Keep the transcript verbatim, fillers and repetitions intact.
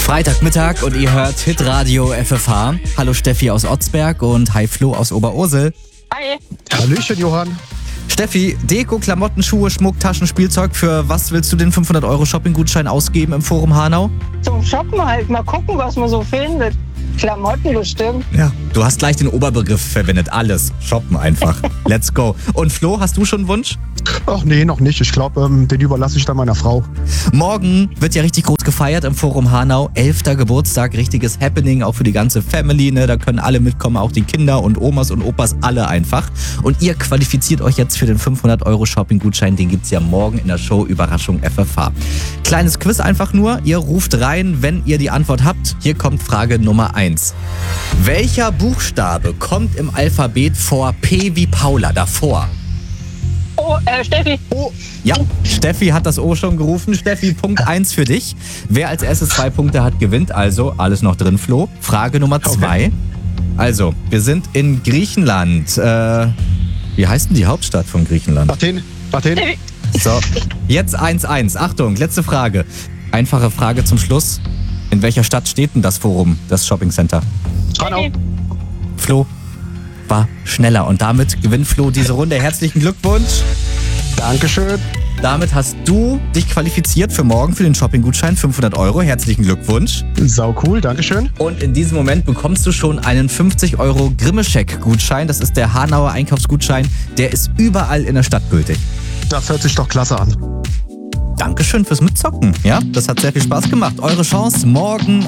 Freitagmittag und ihr hört Hitradio F F H. Hallo Steffi aus Otzberg und hi Flo aus Oberursel. Hi. Hallöchen, Johann. Steffi, Deko, Klamotten, Schuhe, Schmuck, Taschen, Spielzeug. Für was willst du den fünfhundert Euro Shopping-Gutschein ausgeben im Forum Hanau? Zum Shoppen halt. Mal gucken, was man so findet. Klamotten bestimmt. Ja. Du hast gleich den Oberbegriff verwendet. Alles. Shoppen einfach. Let's go. Und Flo, hast du schon einen Wunsch? Ach nee, noch nicht. Ich glaube, ähm, den überlasse ich dann meiner Frau. Morgen wird ja richtig groß gefeiert im Forum Hanau. Elfter Geburtstag, richtiges Happening, auch für die ganze Family. Ne? Da können alle mitkommen, auch die Kinder und Omas und Opas, alle einfach. Und ihr qualifiziert euch jetzt für den fünfhundert Euro Shopping-Gutschein. Den gibt's ja morgen in der Show Überraschung F F H. Kleines Quiz einfach nur. Ihr ruft rein, wenn ihr die Antwort habt. Hier kommt Frage Nummer eins. Welcher Buchstabe kommt im Alphabet vor P wie Paula davor? Oh, äh, Steffi. Oh, Ja, Steffi hat das O schon gerufen. Steffi, Punkt eins für dich. Wer als erstes zwei Punkte hat, gewinnt. Also alles noch drin, Flo. Frage Nummer zwei. Also, wir sind in Griechenland. Äh, wie heißt denn die Hauptstadt von Griechenland? Athen, Athen. So, jetzt eins eins. Achtung, letzte Frage. Einfache Frage zum Schluss. In welcher Stadt steht denn das Forum, das Shoppingcenter? Hanau. Flo war schneller und damit gewinnt Flo diese Runde. Herzlichen Glückwunsch. Dankeschön. Damit hast du dich qualifiziert für morgen für den Shopping-Gutschein fünfhundert Euro. Herzlichen Glückwunsch. Sau cool, Dankeschön. Und in diesem Moment bekommst du schon einen fünfzig Euro Grimmescheck-Gutschein. Das ist der Hanauer Einkaufsgutschein. Der ist überall in der Stadt gültig. Das hört sich doch klasse an. Dankeschön fürs Mitzocken. Ja, das hat sehr viel Spaß gemacht. Eure Chance morgen